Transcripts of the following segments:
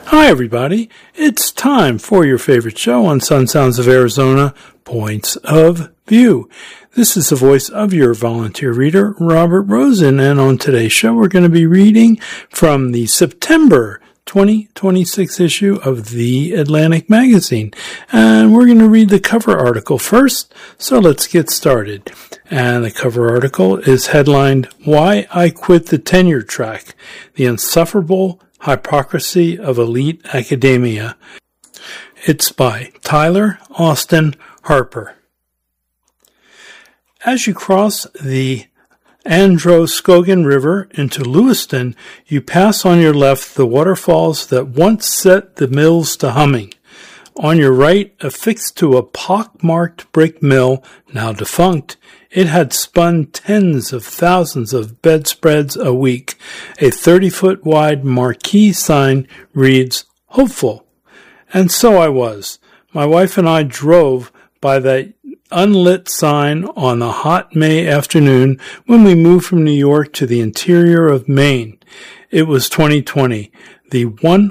Hi, everybody. It's time for your favorite show on Sun Sounds of Arizona, Points of View. This is the voice of your volunteer reader, Robert Rosen, and on today's show, we're going to be reading from the September 2026 issue of The Atlantic Magazine. And we're going to read the cover article first, so let's get started. And the cover article is headlined, Why I Quit the Tenure Track, The Insufferable Hypocrisy of Elite Academia. It's by Tyler Austin Harper. As you cross the Androscoggin River into Lewiston, you pass on your left the waterfalls that once set the mills to humming. On your right, affixed to a pockmarked brick mill, now defunct, it had spun tens of thousands of bedspreads a week. A 30-foot wide marquee sign reads, Hopeful. And so I was. My wife and I drove by that unlit sign on the hot May afternoon when we moved from New York to the interior of Maine. It was 2020. The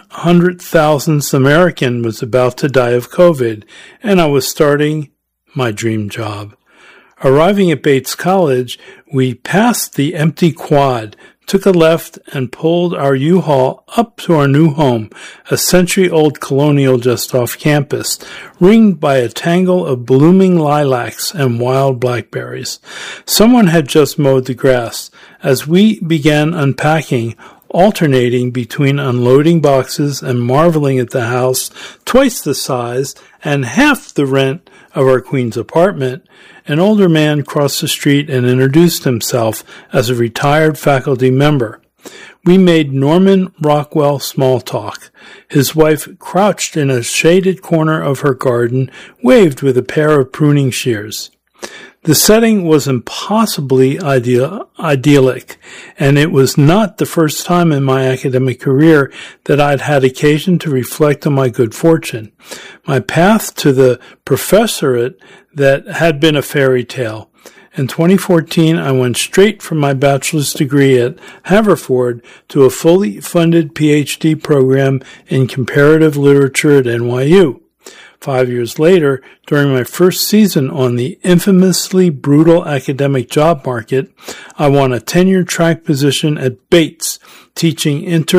100,000th American was about to die of COVID, and I was starting my dream job. Arriving at Bates College, we passed the empty quad, took a left, and pulled our U-Haul up to our new home, a century-old colonial just off campus, ringed by a tangle of blooming lilacs and wild blackberries. Someone had just mowed the grass. As we began unpacking, alternating between unloading boxes and marveling at the house twice the size and half the rent of our Queens apartment, an older man crossed the street and introduced himself as a retired faculty member. We made Norman Rockwell small talk. His wife, crouched in a shaded corner of her garden, waved with a pair of pruning shears. The setting was impossibly idyllic, and it was not the first time in my academic career that I'd had occasion to reflect on my good fortune. My path to the professorate that had been a fairy tale. In 2014, I went straight from my bachelor's degree at Haverford to a fully funded PhD program in comparative literature at NYU. 5 years later, during my first season on the infamously brutal academic job market, I won a tenure-track position at Bates, teaching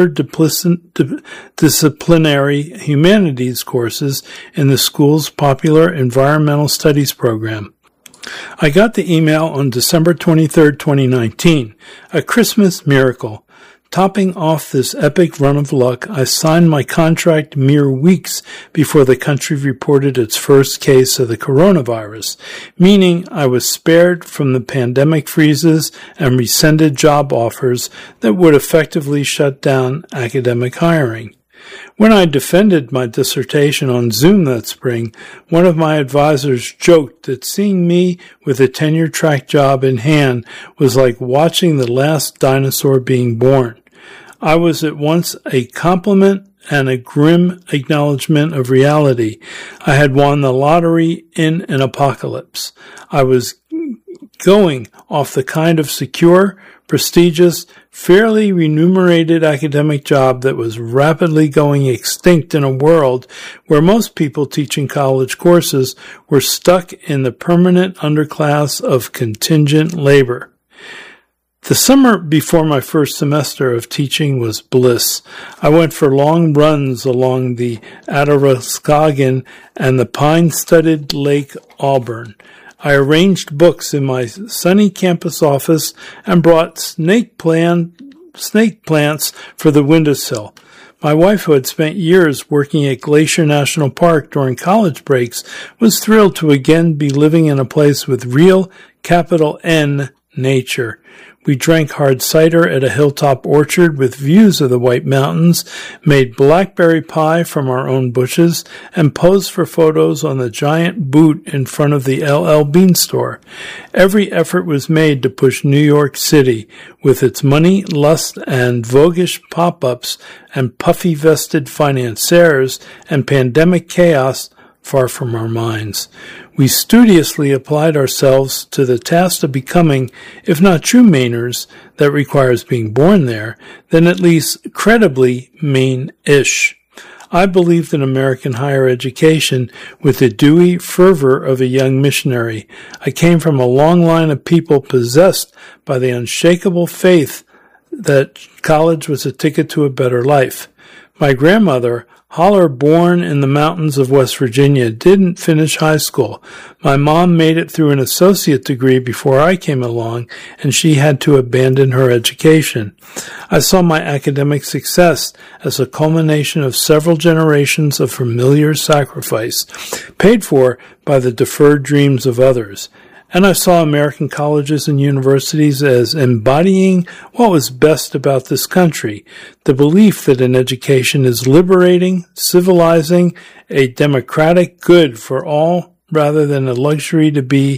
interdisciplinary humanities courses in the school's popular environmental studies program. I got the email on December 23, 2019, a Christmas miracle. Topping off this epic run of luck, I signed my contract mere weeks before the country reported its first case of the coronavirus, meaning I was spared from the pandemic freezes and rescinded job offers that would effectively shut down academic hiring. When I defended my dissertation on Zoom that spring, one of my advisors joked that seeing me with a tenure-track job in hand was like watching the last dinosaur being born. I was at once a compliment and a grim acknowledgement of reality. I had won the lottery in an apocalypse. I was going off the kind of secure, prestigious, fairly remunerated academic job that was rapidly going extinct in a world where most people teaching college courses were stuck in the permanent underclass of contingent labor. The summer before my first semester of teaching was bliss. I went for long runs along the Androscoggin and the pine-studded Lake Auburn. I arranged books in my sunny campus office and brought snake plants for the windowsill. My wife, who had spent years working at Glacier National Park during college breaks, was thrilled to again be living in a place with real, capital N, nature. We drank hard cider at a hilltop orchard with views of the White Mountains, made blackberry pie from our own bushes, and posed for photos on the giant boot in front of the LL Bean store. Every effort was made to push New York City, with its money, lust, and voguish pop-ups and puffy-vested financiers and pandemic chaos, far from our minds. We studiously applied ourselves to the task of becoming, if not true Mainers, that requires being born there, then at least credibly Maine-ish. I believed in American higher education with the dewy fervor of a young missionary. I came from a long line of people possessed by the unshakable faith that college was a ticket to a better life. My grandmother, holler born in the mountains of West Virginia, didn't finish high school. My mom made it through an associate degree before I came along, and she had to abandon her education. I saw my academic success as a culmination of several generations of familiar sacrifice, paid for by the deferred dreams of others. And I saw American colleges and universities as embodying what was best about this country, the belief that an education is liberating, civilizing, a democratic good for all, rather than a luxury to be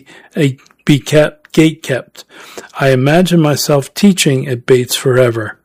gate-kept. I imagine myself teaching at Bates forever.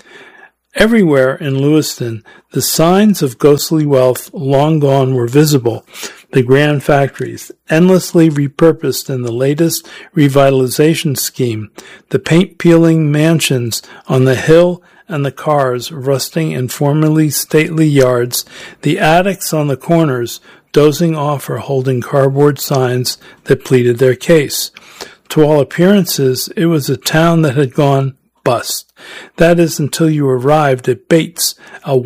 Everywhere in Lewiston, the signs of ghostly wealth long gone were visible. The grand factories, endlessly repurposed in the latest revitalization scheme, the paint-peeling mansions on the hill and the cars rusting in formerly stately yards, the attics on the corners dozing off or holding cardboard signs that pleaded their case. To all appearances, it was a town that had gone bust. That is until you arrived at Bates, a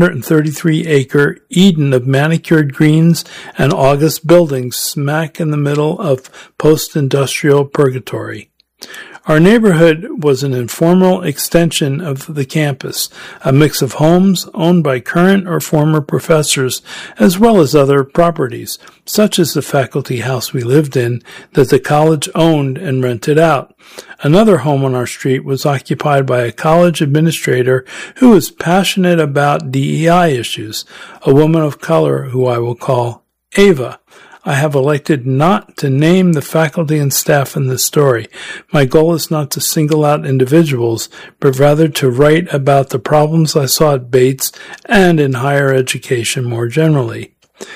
133-acre Eden of manicured greens and august buildings smack in the middle of post-industrial purgatory. Our neighborhood was an informal extension of the campus, a mix of homes owned by current or former professors, as well as other properties, such as the faculty house we lived in, that the college owned and rented out. Another home on our street was occupied by a college administrator who was passionate about DEI issues, a woman of color who I will call Ava. I have elected not to name the faculty and staff in this story. My goal is not to single out individuals, but rather to write about the problems I saw at Bates and in higher education more generally.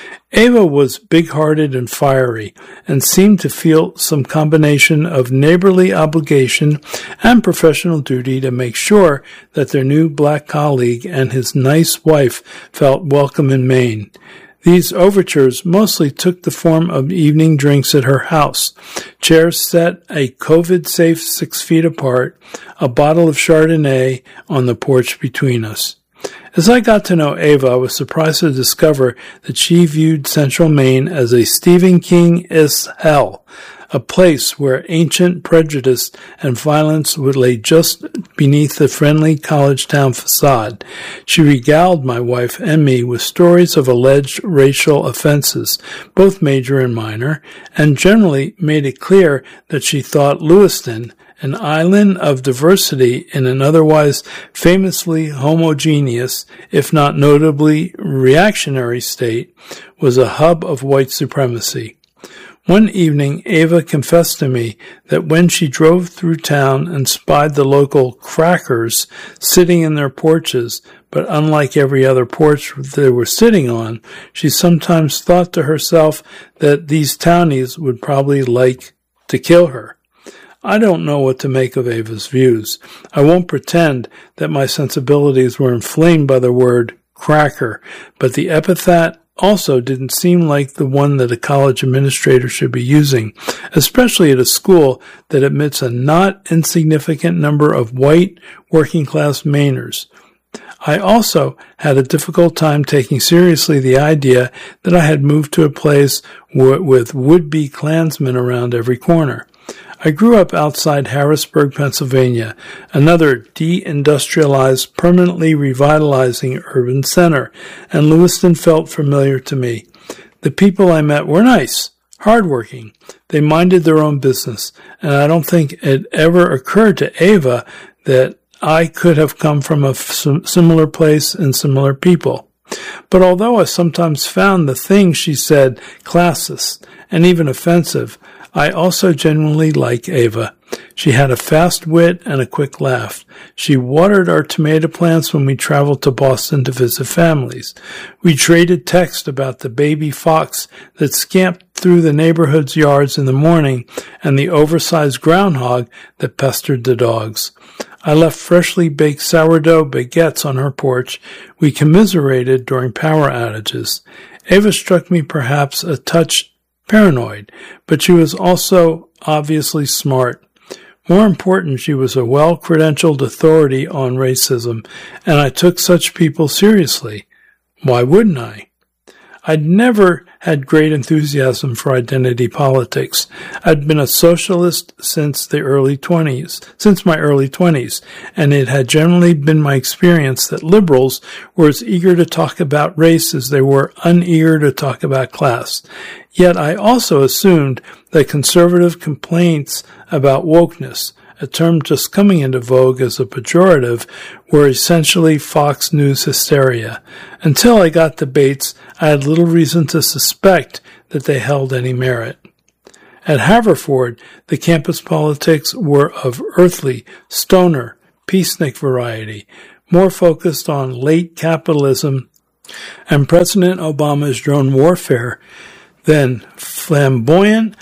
Ava was big-hearted and fiery, and seemed to feel some combination of neighborly obligation and professional duty to make sure that their new black colleague and his nice wife felt welcome in Maine. These overtures mostly took the form of evening drinks at her house, chairs set a COVID-safe 6 feet apart, a bottle of Chardonnay on the porch between us. As I got to know Ava, I was surprised to discover that she viewed Central Maine as a Stephen King-esque hell, a place where ancient prejudice and violence would lay just beneath the friendly college town facade. She regaled my wife and me with stories of alleged racial offenses, both major and minor, and generally made it clear that she thought Lewiston, an island of diversity in an otherwise famously homogeneous, if not notably reactionary state, was a hub of white supremacy. One evening, Ava confessed to me that when she drove through town and spied the local crackers sitting in their porches, but unlike every other porch they were sitting on, she sometimes thought to herself that these townies would probably like to kill her. I don't know what to make of Ava's views. I won't pretend that my sensibilities were inflamed by the word cracker, but the epithet also didn't seem like the one that a college administrator should be using, especially at a school that admits a not insignificant number of white working-class Mainers. I also had a difficult time taking seriously the idea that I had moved to a place with would-be Klansmen around every corner. I grew up outside Harrisburg, Pennsylvania, another deindustrialized, permanently revitalizing urban center, and Lewiston felt familiar to me. The people I met were nice, hardworking. They minded their own business, and I don't think it ever occurred to Ava that I could have come from a similar place and similar people. But although I sometimes found the things she said classist and even offensive, I also genuinely like Ava. She had a fast wit and a quick laugh. She watered our tomato plants when we traveled to Boston to visit families. We traded text about the baby fox that scamped through the neighborhood's yards in the morning and the oversized groundhog that pestered the dogs. I left freshly baked sourdough baguettes on her porch. We commiserated during power outages. Ava struck me perhaps a touch paranoid, but she was also obviously smart. More important, she was a well-credentialed authority on racism, and I took such people seriously. Why wouldn't I? I'd never had great enthusiasm for identity politics. I'd been a socialist since my early 20s, and it had generally been my experience that liberals were as eager to talk about race as they were uneager to talk about class. Yet I also assumed that conservative complaints about wokeness, a term just coming into vogue as a pejorative, were essentially Fox News hysteria. Until I got to Bates, I had little reason to suspect that they held any merit. At Haverford, the campus politics were of earthly, stoner, peacenik variety, more focused on late capitalism and President Obama's drone warfare than flamboyant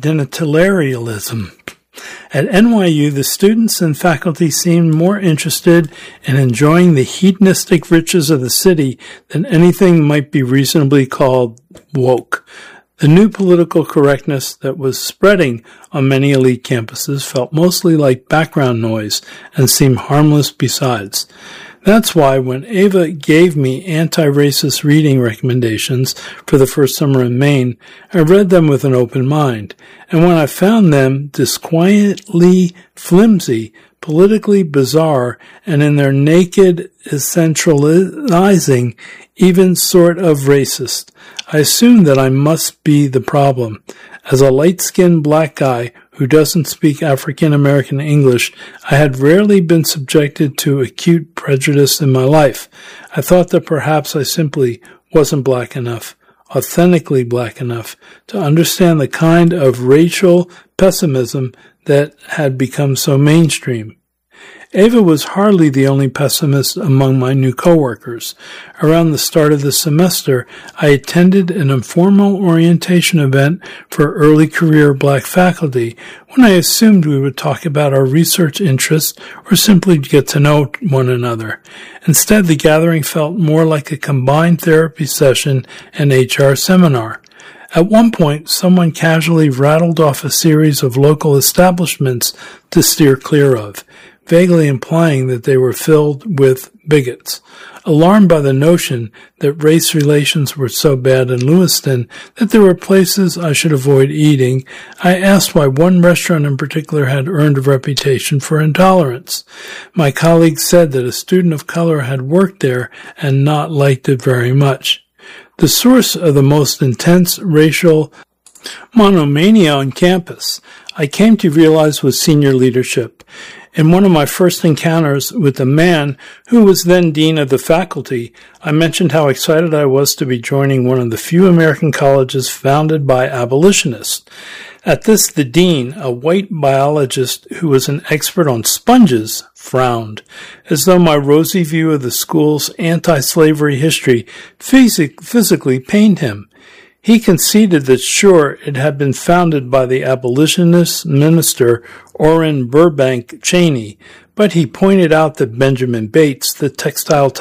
identitarianism. At NYU, the students and faculty seemed more interested in enjoying the hedonistic riches of the city than anything might be reasonably called woke. The new political correctness that was spreading on many elite campuses felt mostly like background noise and seemed harmless besides. That's why when Ava gave me anti-racist reading recommendations for the first summer in Maine, I read them with an open mind. And when I found them disquietly flimsy, politically bizarre, and in their naked essentializing, even sort of racist, I assumed that I must be the problem. As a light-skinned black guy who doesn't speak African-American English, I had rarely been subjected to acute prejudice in my life. I thought that perhaps I simply wasn't black enough, authentically black enough, to understand the kind of racial pessimism that had become so mainstream. Ava was hardly the only pessimist among my new coworkers. Around the start of the semester, I attended an informal orientation event for early career black faculty when I assumed we would talk about our research interests or simply get to know one another. Instead, the gathering felt more like a combined therapy session and HR seminar. At one point, someone casually rattled off a series of local establishments to steer clear of, vaguely implying that they were filled with bigots. Alarmed by the notion that race relations were so bad in Lewiston that there were places I should avoid eating, I asked why one restaurant in particular had earned a reputation for intolerance. My colleague said that a student of color had worked there and not liked it very much. The source of the most intense racial monomania on campus, I came to realize, was senior leadership. In one of my first encounters with the man who was then dean of the faculty, I mentioned how excited I was to be joining one of the few American colleges founded by abolitionists. At this, the dean, a white biologist who was an expert on sponges, frowned, as though my rosy view of the school's anti-slavery history physically pained him. He conceded that sure, it had been founded by the abolitionist minister Orrin Burbank Cheney, but he pointed out that Benjamin Bates, the textile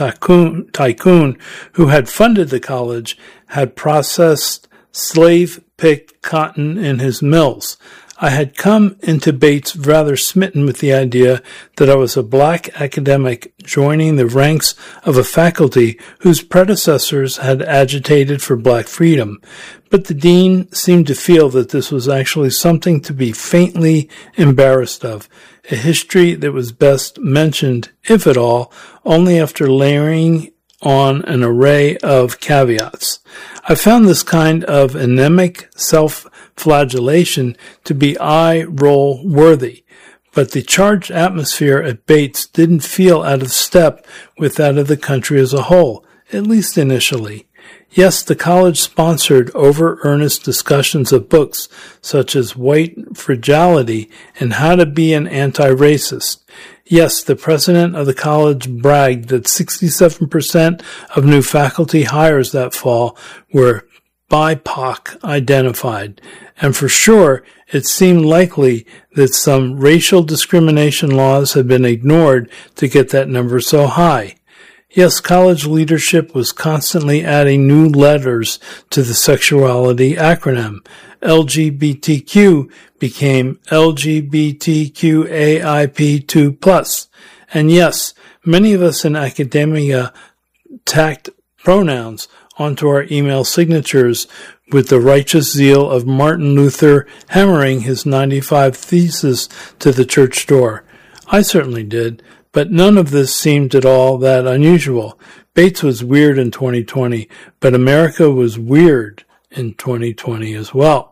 tycoon who had funded the college, had processed slave-picked cotton in his mills. I had come into Bates rather smitten with the idea that I was a black academic joining the ranks of a faculty whose predecessors had agitated for black freedom, but the dean seemed to feel that this was actually something to be faintly embarrassed of, a history that was best mentioned, if at all, only after layering on an array of caveats. I found this kind of anemic self-flagellation to be eye-roll worthy, but the charged atmosphere at Bates didn't feel out of step with that of the country as a whole, at least initially. Yes, the college sponsored over-earnest discussions of books such as White Fragility and How to Be an Anti-Racist. Yes, the president of the college bragged that 67% of new faculty hires that fall were BIPOC identified, and for sure it seemed likely that some racial discrimination laws had been ignored to get that number so high. Yes, college leadership was constantly adding new letters to the sexuality acronym. LGBTQ became LGBTQAIP2+. And yes, many of us in academia tacked pronouns onto our email signatures with the righteous zeal of Martin Luther hammering his 95 Theses to the church door. I certainly did, but none of this seemed at all that unusual. Bates was weird in 2020, but America was weird in 2020 as well.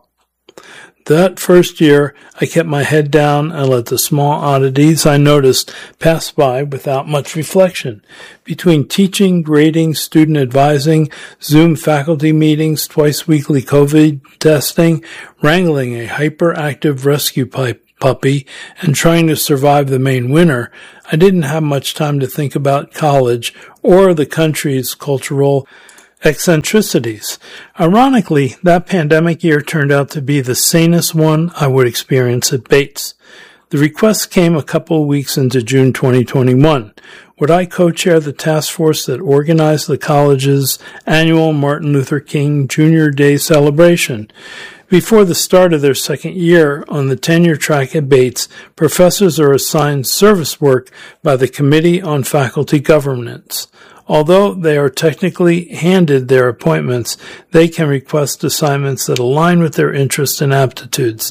That first year, I kept my head down and let the small oddities I noticed pass by without much reflection. Between teaching, grading, student advising, Zoom faculty meetings, twice-weekly COVID testing, wrangling a hyperactive rescue puppy, and trying to survive the main winter, I didn't have much time to think about college or the country's cultural eccentricities. Ironically, that pandemic year turned out to be the sanest one I would experience at Bates. The request came a couple of weeks into June 2021. Would I co-chair the task force that organized the college's annual Martin Luther King Jr. Day celebration? Before the start of their second year on the tenure track at Bates, professors are assigned service work by the Committee on Faculty Governance. Although they are technically handed their appointments, they can request assignments that align with their interests and aptitudes.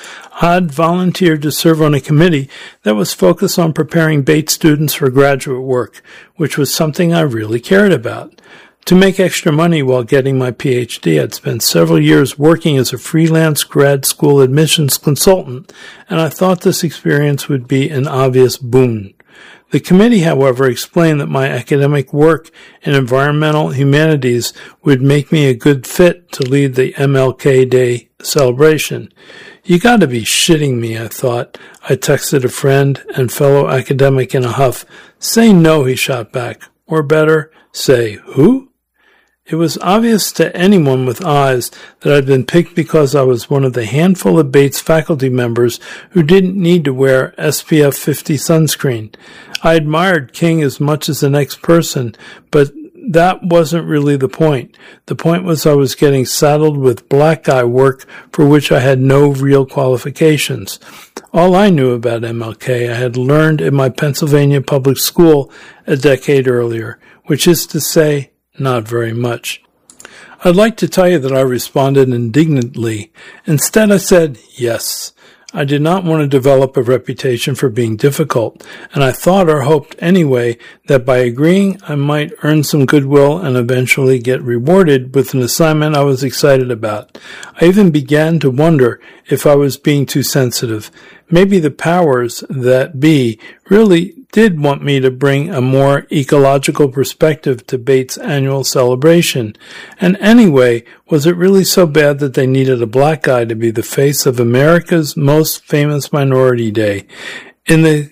I'd volunteered to serve on a committee that was focused on preparing Bates students for graduate work, which was something I really cared about. To make extra money while getting my PhD, I'd spent several years working as a freelance grad school admissions consultant, and I thought this experience would be an obvious boon. The committee, however, explained that my academic work in environmental humanities would make me a good fit to lead the MLK Day celebration. You gotta be shitting me, I thought. I texted a friend and fellow academic in a huff. Say no, he shot back. Or better, say who? It was obvious to anyone with eyes that I'd been picked because I was one of the handful of Bates faculty members who didn't need to wear SPF 50 sunscreen. I admired King as much as the next person, but that wasn't really the point. The point was I was getting saddled with black guy work for which I had no real qualifications. All I knew about MLK I had learned in my Pennsylvania public school a decade earlier, which is to say, not very much. I'd like to tell you that I responded indignantly. Instead, I said yes. I did not want to develop a reputation for being difficult, and I thought or hoped anyway that by agreeing I might earn some goodwill and eventually get rewarded with an assignment I was excited about. I even began to wonder if I was being too sensitive. Maybe the powers that be really did want me to bring a more ecological perspective to Bates' annual celebration. And anyway, was it really so bad that they needed a black guy to be the face of America's most famous minority day? In the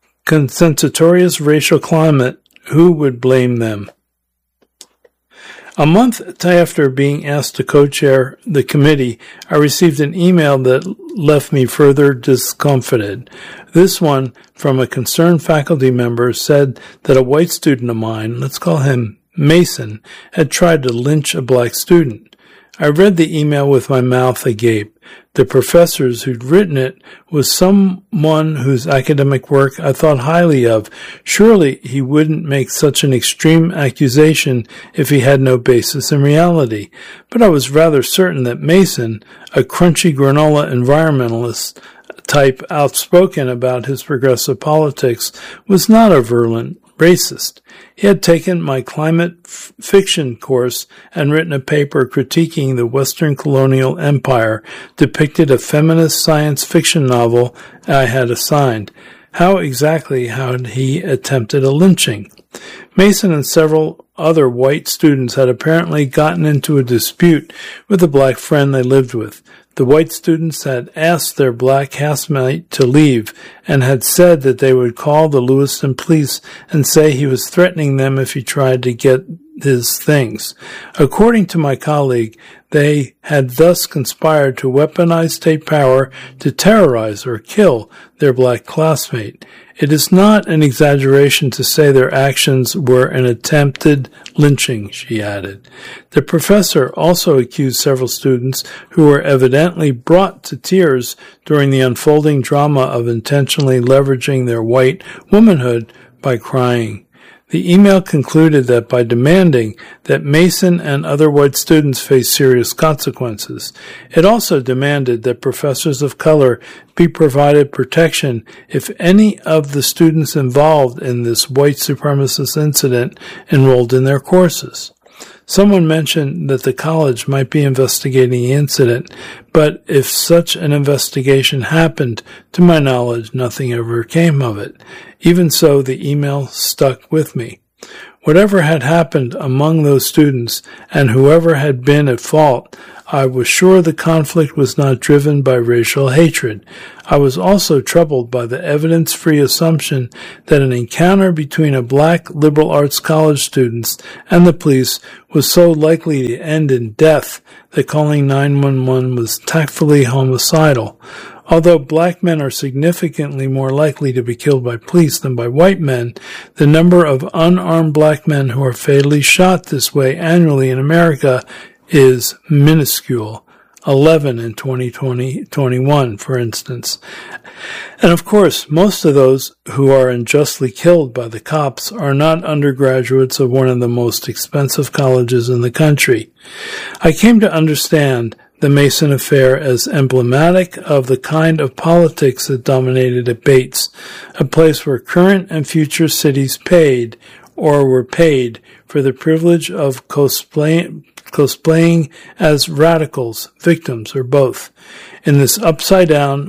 consensus racial climate, who would blame them? A month after being asked to co-chair the committee, I received an email that left me further discomfited. This one, from a concerned faculty member, said that a white student of mine, let's call him Mason, had tried to lynch a black student. I read the email with my mouth agape. The professors who'd written it was someone whose academic work I thought highly of. Surely he wouldn't make such an extreme accusation if he had no basis in reality. But I was rather certain that Mason, a crunchy granola environmentalist type outspoken about his progressive politics, was not a virulent racist. He had taken my climate fiction course and written a paper critiquing the Western colonial empire, depicted a feminist science fiction novel I had assigned. How exactly had he attempted a lynching? Mason and several other white students had apparently gotten into a dispute with a black friend they lived with. The white students had asked their black housemate to leave and had said that they would call the Lewiston police and say he was threatening them if he tried to get his things. According to my colleague, they had thus conspired to weaponize state power to terrorize or kill their black classmate. It is not an exaggeration to say their actions were an attempted lynching, she added. The professor also accused several students who were evidently brought to tears during the unfolding drama of intentionally leveraging their white womanhood by crying. The email concluded that by demanding that Mason and other white students face serious consequences, it also demanded that professors of color be provided protection if any of the students involved in this white supremacist incident enrolled in their courses. Someone mentioned that the college might be investigating the incident, but if such an investigation happened, to my knowledge, nothing ever came of it. Even so, the email stuck with me. Whatever had happened among those students, and whoever had been at fault, I was sure the conflict was not driven by racial hatred. I was also troubled by the evidence-free assumption that an encounter between a black liberal arts college students and the police was so likely to end in death that calling 911 was tactfully homicidal. Although black men are significantly more likely to be killed by police than by white men, the number of unarmed black men who are fatally shot this way annually in America is minuscule. 11 in 2021, for instance. And of course, most of those who are unjustly killed by the cops are not undergraduates of one of the most expensive colleges in the country. I came to understand the Mason affair as emblematic of the kind of politics that dominated at Bates, a place where current and future cities paid or were paid for the privilege of cosplaying as radicals, victims, or both. In this upside-down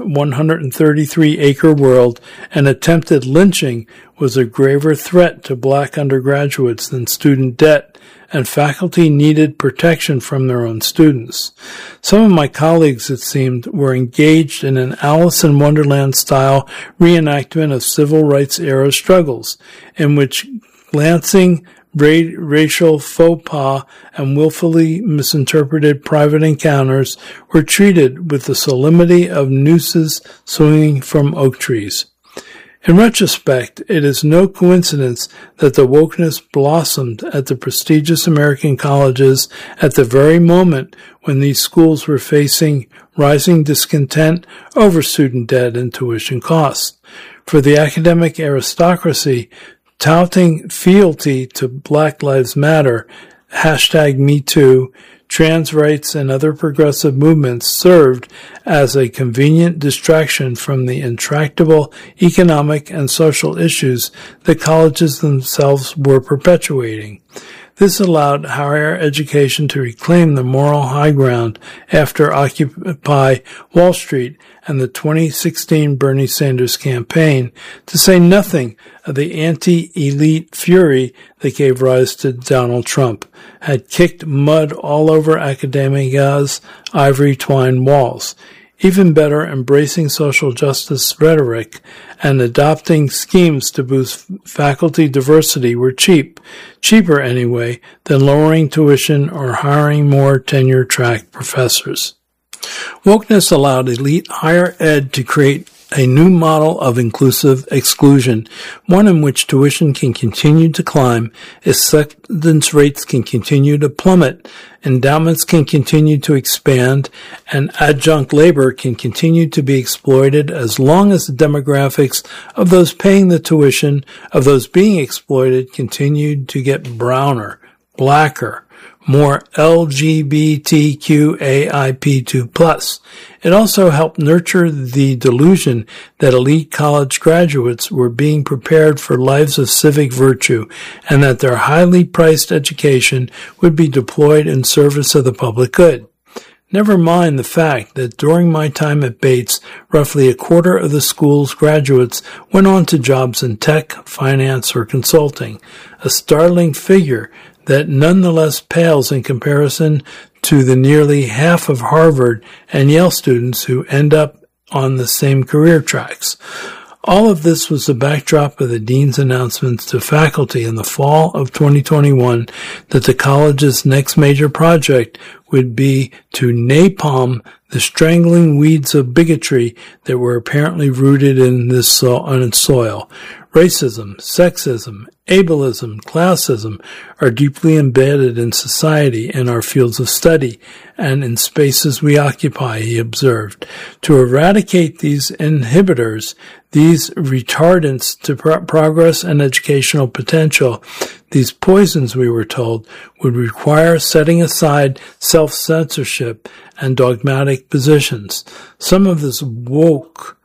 133-acre world, an attempted lynching was a graver threat to black undergraduates than student debt, and faculty needed protection from their own students. Some of my colleagues, it seemed, were engaged in an Alice in Wonderland-style reenactment of civil rights-era struggles, in which glancing racial faux pas and willfully misinterpreted private encounters were treated with the solemnity of nooses swinging from oak trees. In retrospect, it is no coincidence that the wokeness blossomed at the prestigious American colleges at the very moment when these schools were facing rising discontent over student debt and tuition costs. For the academic aristocracy, touting fealty to Black Lives Matter, #MeToo, trans rights, and other progressive movements served as a convenient distraction from the intractable economic and social issues the colleges themselves were perpetuating. This allowed higher education to reclaim the moral high ground after Occupy Wall Street and the 2016 Bernie Sanders campaign, to say nothing of the anti-elite fury that gave rise to Donald Trump, had kicked mud all over academia's ivory twine walls. Even better, embracing social justice rhetoric and adopting schemes to boost faculty diversity were cheaper anyway, than lowering tuition or hiring more tenure-track professors. Wokeness allowed elite higher ed to create a new model of inclusive exclusion, one in which tuition can continue to climb, acceptance rates can continue to plummet, endowments can continue to expand, and adjunct labor can continue to be exploited as long as the demographics of those paying the tuition, of those being exploited, continued to get browner, blacker, more LGBTQAIP2+. It also helped nurture the delusion that elite college graduates were being prepared for lives of civic virtue and that their highly priced education would be deployed in service of the public good. Never mind the fact that during my time at Bates, roughly a quarter of the school's graduates went on to jobs in tech, finance, or consulting, a startling figure that nonetheless pales in comparison to the nearly half of Harvard and Yale students who end up on the same career tracks. All of this was the backdrop of the dean's announcements to faculty in the fall of 2021 that the college's next major project would be to napalm the strangling weeds of bigotry that were apparently rooted in its soil. Racism, sexism, ableism, classism are deeply embedded in society and our fields of study and in spaces we occupy, he observed. To eradicate these inhibitors, these retardants to progress and educational potential, these poisons, we were told, would require setting aside self-censorship and dogmatic positions. Some of this work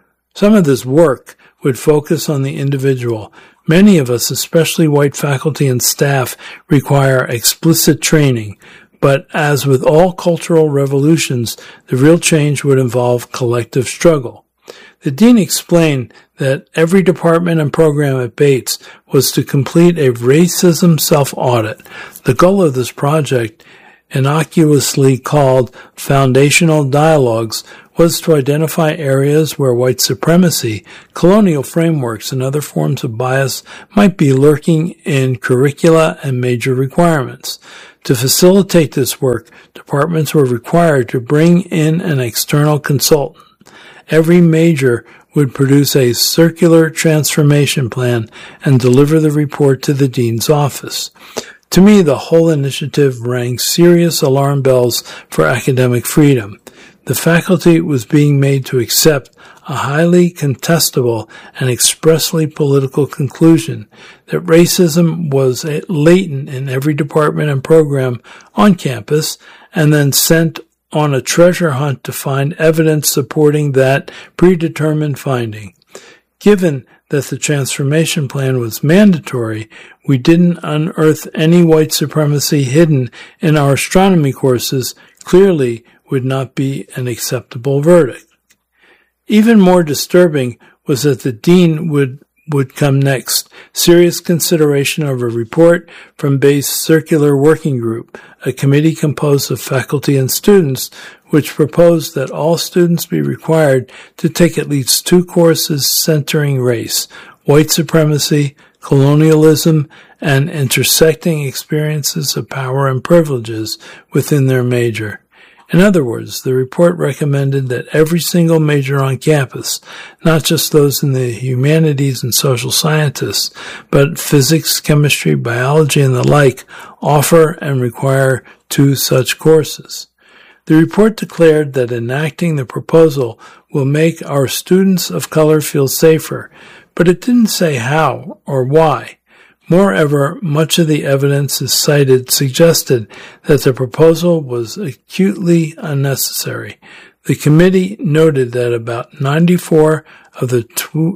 would focus on the individual. Many of us, especially white faculty and staff, require explicit training. But as with all cultural revolutions, the real change would involve collective struggle. The dean explained that every department and program at Bates was to complete a racism self-audit. The goal of this project, innocuously called Foundational Dialogues, was to identify areas where white supremacy, colonial frameworks, and other forms of bias might be lurking in curricula and major requirements. To facilitate this work, departments were required to bring in an external consultant. Every major would produce a circular transformation plan and deliver the report to the dean's office. To me, the whole initiative rang serious alarm bells for academic freedom. The faculty was being made to accept a highly contestable and expressly political conclusion that racism was latent in every department and program on campus, and then sent on a treasure hunt to find evidence supporting that predetermined finding. Given that the transformation plan was mandatory, we didn't unearth any white supremacy hidden in our astronomy courses, clearly would not be an acceptable verdict. Even more disturbing was that the dean would come next, serious consideration of a report from Bay's Circular Working Group, a committee composed of faculty and students, which proposed that all students be required to take at least 2 courses centering race, white supremacy, colonialism, and intersecting experiences of power and privileges within their major. In other words, the report recommended that every single major on campus, not just those in the humanities and social sciences, but physics, chemistry, biology, and the like, offer and require 2 such courses. The report declared that enacting the proposal will make our students of color feel safer, but it didn't say how or why. Moreover, much of the evidence cited suggested that the proposal was acutely unnecessary. The committee noted that about 94 of the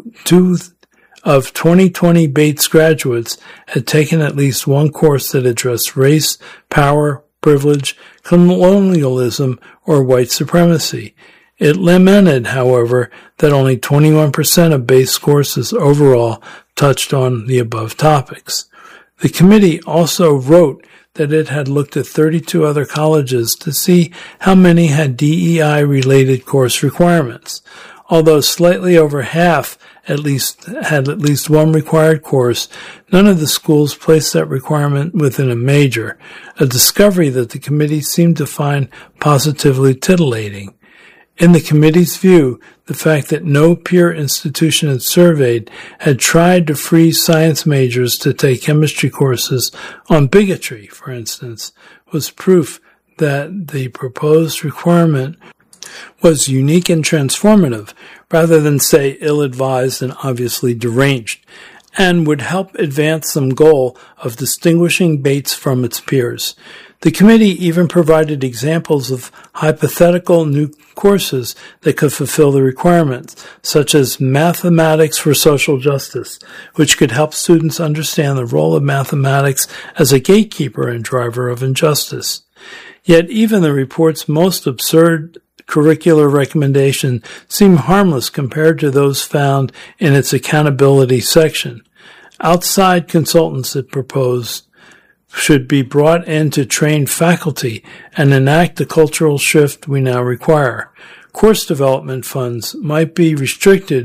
2020 Bates graduates had taken at least one course that addressed race, power, privilege, colonialism, or white supremacy. It lamented, however, that only 21% of Bates courses overall touched on the above topics. The committee also wrote that it had looked at 32 other colleges to see how many had DEI-related course requirements. Although slightly over half had at least one required course, none of the schools placed that requirement within a major, a discovery that the committee seemed to find positively titillating. In the committee's view, the fact that no peer institution it surveyed had tried to free science majors to take chemistry courses on bigotry, for instance, was proof that the proposed requirement was unique and transformative, rather than, say, ill-advised and obviously deranged, and would help advance some goal of distinguishing Bates from its peers. The committee even provided examples of hypothetical new courses that could fulfill the requirements, such as mathematics for social justice, which could help students understand the role of mathematics as a gatekeeper and driver of injustice. Yet even the report's most absurd curricular recommendation seemed harmless compared to those found in its accountability section. Outside consultants, it proposed, should be brought in to train faculty and enact the cultural shift we now require. Course development funds might be restricted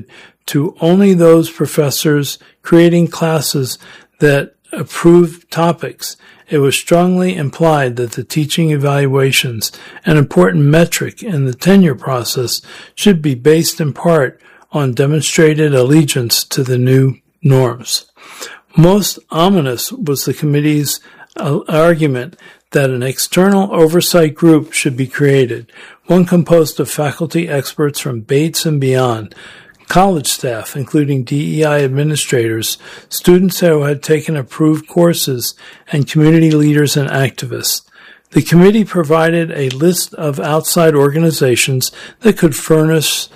to only those professors creating classes that approved topics. It was strongly implied that the teaching evaluations, an important metric in the tenure process, should be based in part on demonstrated allegiance to the new norms. Most ominous was the committee's argument that an external oversight group should be created, one composed of faculty experts from Bates and beyond, college staff, including DEI administrators, students who had taken approved courses, and community leaders and activists. The committee provided a list of outside organizations that could furnish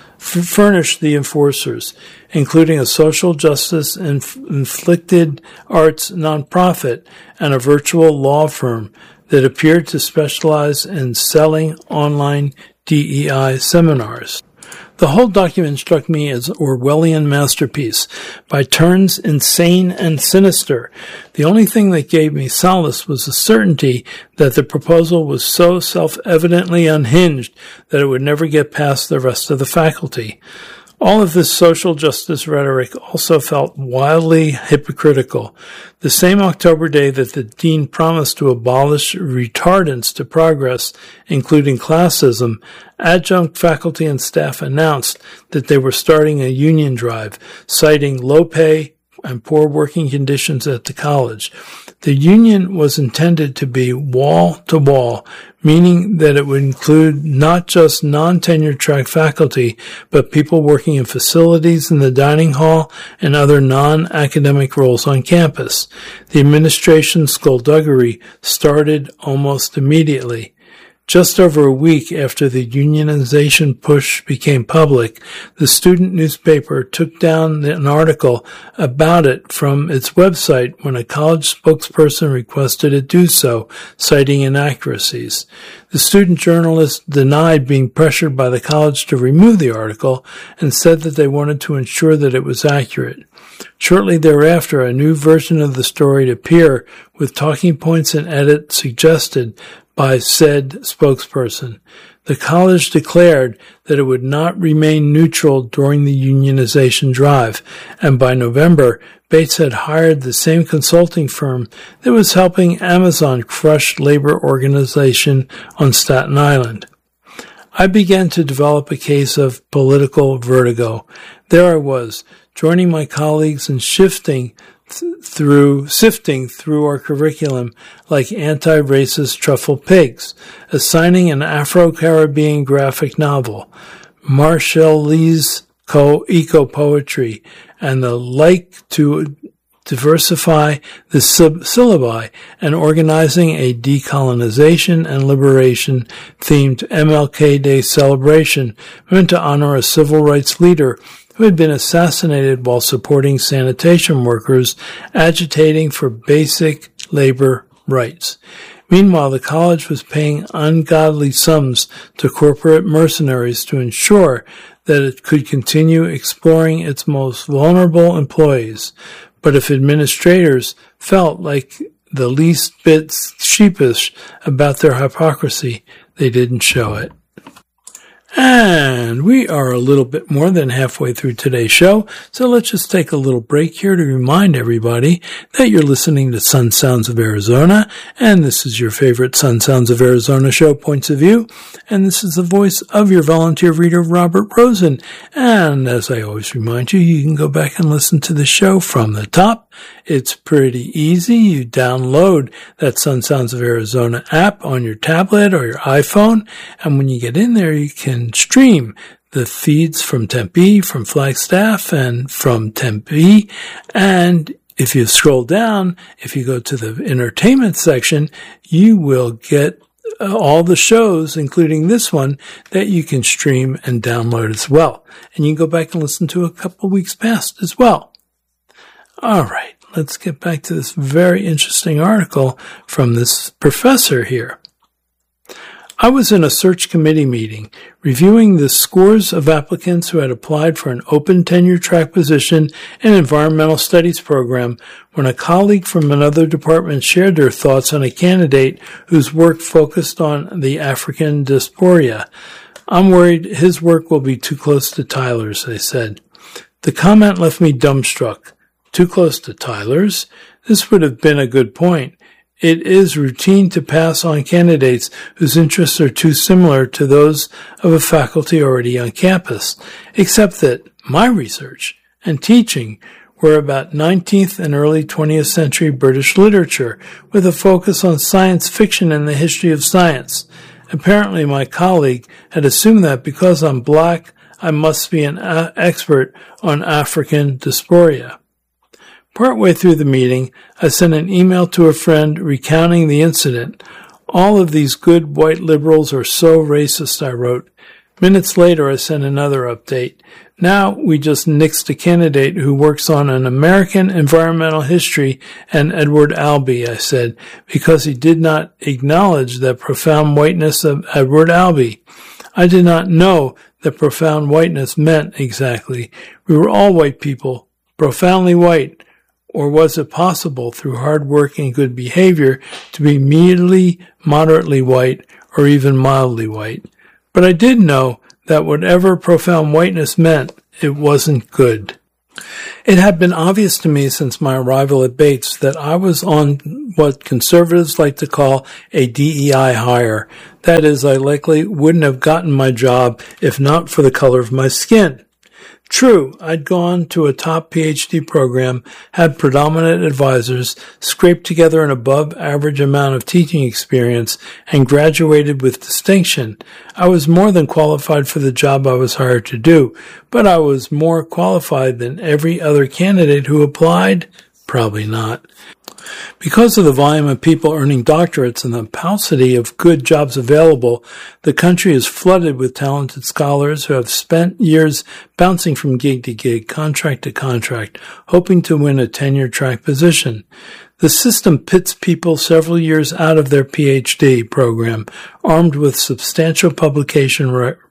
the enforcers, including a social justice inflicted arts nonprofit and a virtual law firm that appeared to specialize in selling online DEI seminars. The whole document struck me as an Orwellian masterpiece, by turns insane and sinister. The only thing that gave me solace was the certainty that the proposal was so self-evidently unhinged that it would never get past the rest of the faculty. All of this social justice rhetoric also felt wildly hypocritical. The same October day that the dean promised to abolish retardants to progress, including classism, adjunct faculty and staff announced that they were starting a union drive, citing low pay and poor working conditions at the college. The union was intended to be wall-to-wall, meaning that it would include not just non-tenure track faculty, but people working in facilities in the dining hall and other non-academic roles on campus. The administration's skullduggery started almost immediately. Just over a week after the unionization push became public, the student newspaper took down an article about it from its website when a college spokesperson requested it do so, citing inaccuracies. The student journalist denied being pressured by the college to remove the article and said that they wanted to ensure that it was accurate. Shortly thereafter, a new version of the story appeared with talking points and edits suggested by said spokesperson. The college declared that it would not remain neutral during the unionization drive, and by November, Bates had hired the same consulting firm that was helping Amazon crush labor organization on Staten Island. I began to develop a case of political vertigo. There I was, joining my colleagues in sifting through our curriculum like anti-racist truffle pigs, assigning an Afro-Caribbean graphic novel, Marshall Lee's eco-poetry, and the like to diversify the syllabi, and organizing a decolonization and liberation themed MLK Day celebration meant to honor a civil rights leader who had been assassinated while supporting sanitation workers agitating for basic labor rights. Meanwhile, the college was paying ungodly sums to corporate mercenaries to ensure that it could continue exploring its most vulnerable employees. But if administrators felt like the least bit sheepish about their hypocrisy, they didn't show it. And we are a little bit more than halfway through today's show, so let's just take a little break here to remind everybody that you're listening to Sun Sounds of Arizona, and this is your favorite Sun Sounds of Arizona show, Points of View, and this is the voice of your volunteer reader, Robert Rosen. And as I always remind you, you can go back and listen to the show from the top. It's pretty easy. You download that Sun Sounds of Arizona app on your tablet or your iPhone, and when you get in there, you can stream the feeds from Tempe, from Flagstaff, and from Tempe. And if you scroll down, if you go to the entertainment section, you will get all the shows, including this one, that you can stream and download as well. And you can go back and listen to a couple weeks past as well. All right, let's get back to this very interesting article from this professor here. I was in a search committee meeting reviewing the scores of applicants who had applied for an open tenure track position in environmental studies program when a colleague from another department shared their thoughts on a candidate whose work focused on the African diaspora. I'm worried his work will be too close to Tyler's, they said. The comment left me dumbstruck. Too close to Tyler's? This would have been a good point. It is routine to pass on candidates whose interests are too similar to those of a faculty already on campus, except that my research and teaching were about 19th and early 20th century British literature, with a focus on science fiction and the history of science. Apparently my colleague had assumed that because I'm black, I must be an expert on African diaspora. Partway through the meeting, I sent an email to a friend recounting the incident. All of these good white liberals are so racist, I wrote. Minutes later, I sent another update. Now we just nixed a candidate who works on an American environmental history and Edward Albee, I said, because he did not acknowledge the profound whiteness of Edward Albee. I did not know that profound whiteness meant exactly. We were all white people, profoundly white. Or was it possible, through hard work and good behavior, to be merely moderately white or even mildly white? But I did know that whatever profound whiteness meant, it wasn't good. It had been obvious to me since my arrival at Bates that I was on what conservatives like to call a DEI hire. That is, I likely wouldn't have gotten my job if not for the color of my skin. True, I'd gone to a top PhD program, had predominant advisors, scraped together an above-average amount of teaching experience, and graduated with distinction. I was more than qualified for the job I was hired to do, but I was more qualified than every other candidate who applied? Probably not. Because of the volume of people earning doctorates and the paucity of good jobs available, the country is flooded with talented scholars who have spent years bouncing from gig to gig, contract to contract, hoping to win a tenure-track position. The system pits people several years out of their PhD program, armed with substantial publication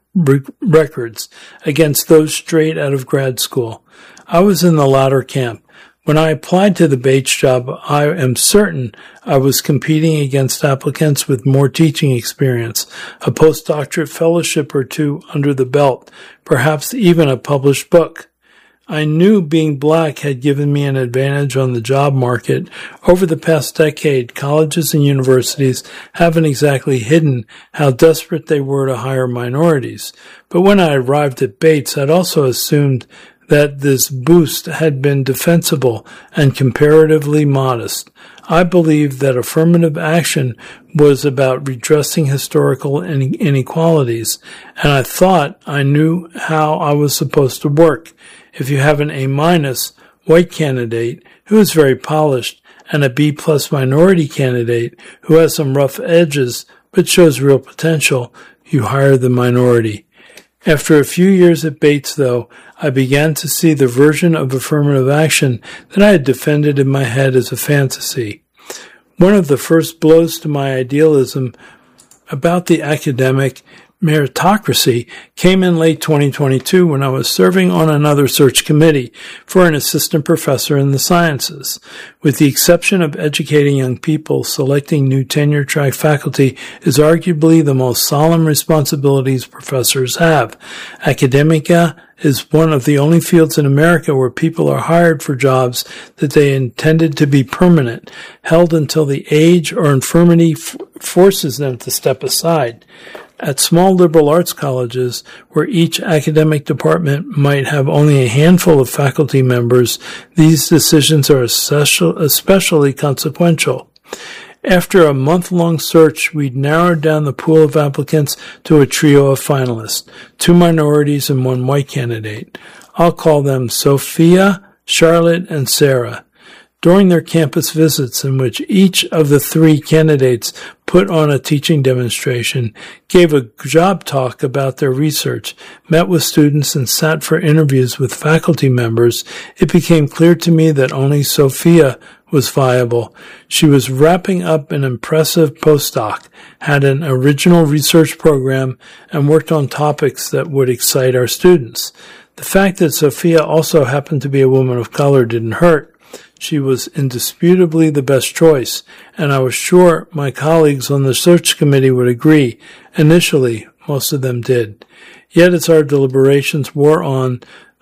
records, against those straight out of grad school. I was in the latter camp. When I applied to the Bates job, I am certain I was competing against applicants with more teaching experience, a postdoctorate fellowship or two under the belt, perhaps even a published book. I knew being black had given me an advantage on the job market. Over the past decade, colleges and universities haven't exactly hidden how desperate they were to hire minorities. But when I arrived at Bates, I'd also assumed that this boost had been defensible and comparatively modest. I believed that affirmative action was about redressing historical inequalities, and I thought I knew how I was supposed to work. If you have an A- white candidate who is very polished and a B+ minority candidate who has some rough edges but shows real potential, you hire the minority. After a few years at Bates, though, I began to see the version of affirmative action that I had defended in my head as a fantasy. One of the first blows to my idealism about the academic meritocracy came in late 2022 when I was serving on another search committee for an assistant professor in the sciences. With the exception of educating young people, selecting new tenure-track faculty is arguably the most solemn responsibilities professors have. Academia is one of the only fields in America where people are hired for jobs that they intended to be permanent, held until the age or infirmity forces them to step aside. At small liberal arts colleges, where each academic department might have only a handful of faculty members, these decisions are especially consequential. After a month-long search, we narrowed down the pool of applicants to a trio of finalists, 2 minorities and 1 white candidate. I'll call them Sophia, Charlotte, and Sarah. During their campus visits, in which each of the 3 candidates put on a teaching demonstration, gave a job talk about their research, met with students, and sat for interviews with faculty members, it became clear to me that only Sophia was viable. She was wrapping up an impressive postdoc, had an original research program, and worked on topics that would excite our students. The fact that Sophia also happened to be a woman of color didn't hurt. She was indisputably the best choice, and I was sure my colleagues on the search committee would agree. Initially, most of them did. Yet as our deliberations wore on,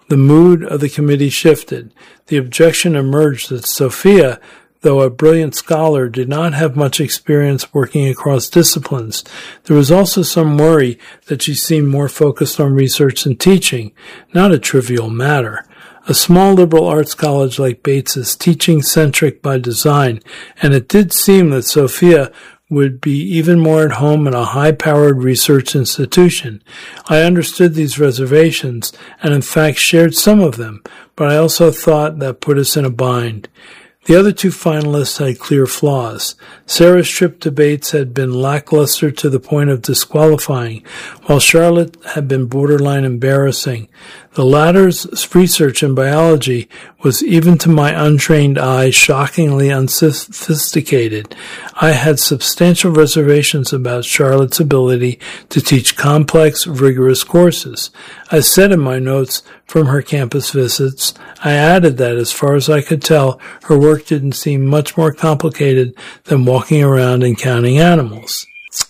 the mood of the committee shifted. The objection emerged that Sophia, though a brilliant scholar, did not have much experience working across disciplines. There was also some worry that she seemed more focused on research and teaching, not a trivial matter. A small liberal arts college like Bates is teaching-centric by design, and it did seem that Sophia would be even more at home in a high-powered research institution. I understood these reservations, and in fact shared some of them, but I also thought that put us in a bind. The other two finalists had clear flaws. Sarah's trip to Bates had been lackluster to the point of disqualifying, while Charlotte had been borderline embarrassing. The latter's research in biology was, even to my untrained eye, shockingly unsophisticated. I had substantial reservations about Charlotte's ability to teach complex, rigorous courses. I said in my notes from her campus visits, I added that, as far as I could tell, her work didn't seem much more complicated than walking around and counting animals.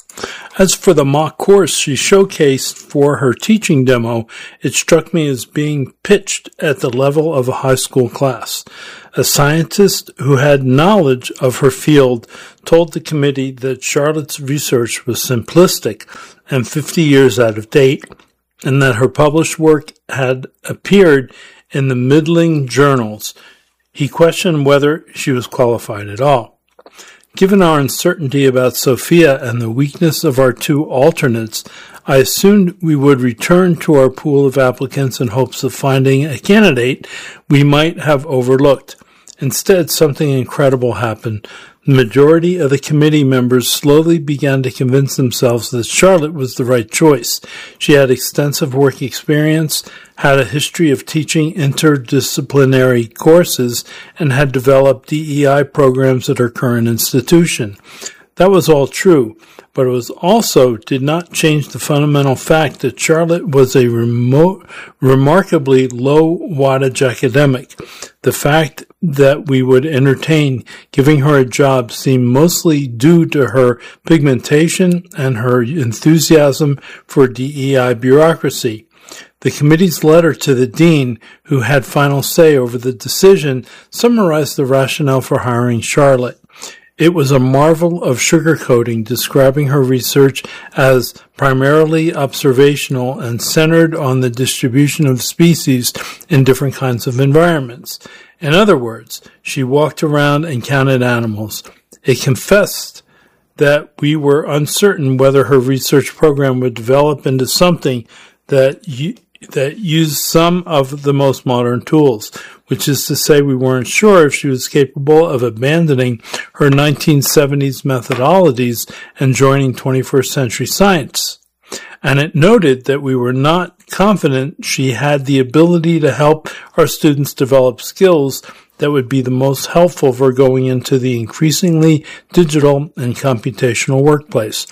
As for the mock course she showcased for her teaching demo, it struck me as being pitched at the level of a high school class. A scientist who had knowledge of her field told the committee that Charlotte's research was simplistic and 50 years out of date, and that her published work had appeared in the middling journals. He questioned whether she was qualified at all. Given our uncertainty about Sophia and the weakness of our two alternates, I assumed we would return to our pool of applicants in hopes of finding a candidate we might have overlooked. Instead, something incredible happened. The majority of the committee members slowly began to convince themselves that Charlotte was the right choice. She had extensive work experience, had a history of teaching interdisciplinary courses, and had developed DEI programs at her current institution. That was all true, but it was also did not change the fundamental fact that Charlotte was a remarkably low-wattage academic. The fact that we would entertain giving her a job seemed mostly due to her pigmentation and her enthusiasm for DEI bureaucracy. The committee's letter to the dean, who had final say over the decision, summarized the rationale for hiring Charlotte. It was a marvel of sugarcoating, describing her research as primarily observational and centered on the distribution of species in different kinds of environments. In other words, she walked around and counted animals. It confessed that we were uncertain whether her research program would develop into something that used some of the most modern tools, which is to say we weren't sure if she was capable of abandoning her 1970s methodologies and joining 21st century science. And it noted that we were not confident she had the ability to help our students develop skills that would be the most helpful for going into the increasingly digital and computational workplace.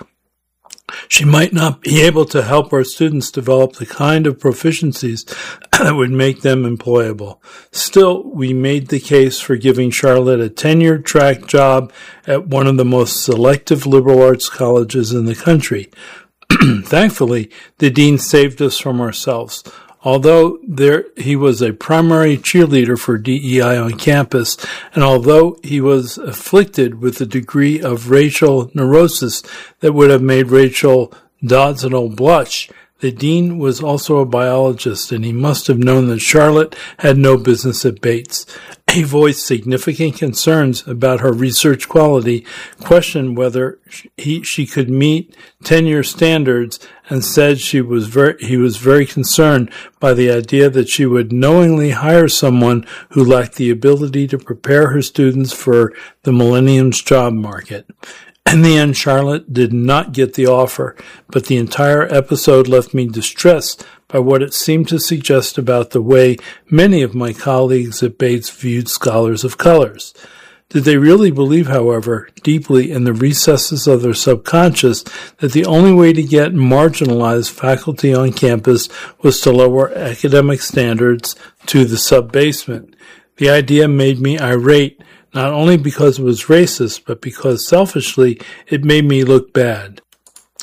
She might not be able to help our students develop the kind of proficiencies that would make them employable. Still, we made the case for giving Charlotte a tenured track job at one of the most selective liberal arts colleges in the country. Thankfully, the dean saved us from ourselves. Although he was a primary cheerleader for DEI on campus, and although he was afflicted with a degree of racial neurosis that would have made Rachel Doddsonell blush, the dean was also a biologist, and he must have known that Charlotte had no business at Bates. He voiced significant concerns about her research quality, questioned whether she could meet tenure standards, and said he was very concerned by the idea that she would knowingly hire someone who lacked the ability to prepare her students for the millennium's job market. In the end, Charlotte did not get the offer, but the entire episode left me distressed by what it seemed to suggest about the way many of my colleagues at Bates viewed scholars of colors. Did they really believe, however, deeply in the recesses of their subconscious that the only way to get marginalized faculty on campus was to lower academic standards to the sub-basement? The idea made me irate, not only because it was racist, but because selfishly it made me look bad.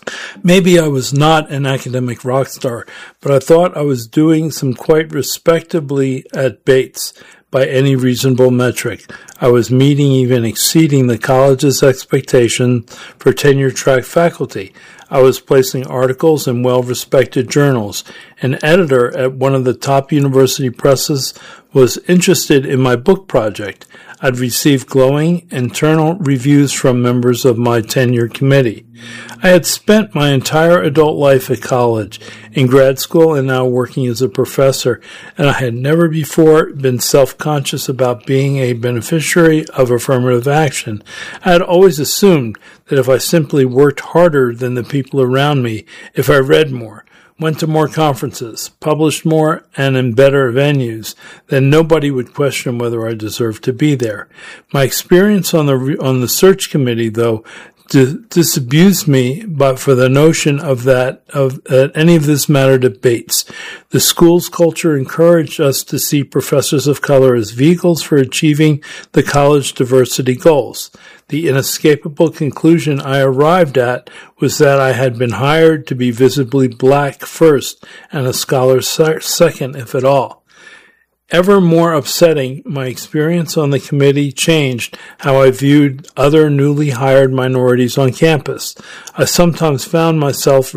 Maybe I was not an academic rock star, but I thought I was doing some quite respectably at Bates by any reasonable metric. I was meeting, even exceeding the college's expectation for tenure-track faculty. I was placing articles in well-respected journals. An editor at one of the top university presses was interested in my book project. I'd received glowing internal reviews from members of my tenure committee. I had spent my entire adult life at college, in grad school, and now working as a professor, and I had never before been self-conscious about being a beneficiary of affirmative action. I had always assumed that if I simply worked harder than the people around me, if I read more, went to more conferences, published more, and in better venues, then nobody would question whether I deserved to be there. My experience on the search committee, though, disabused me, but for the notion that any of this mattered at Bates. The school's culture encouraged us to see professors of color as vehicles for achieving the college diversity goals. The inescapable conclusion I arrived at was that I had been hired to be visibly black first and a scholar second, if at all. Ever more upsetting, my experience on the committee changed how I viewed other newly hired minorities on campus. I sometimes found myself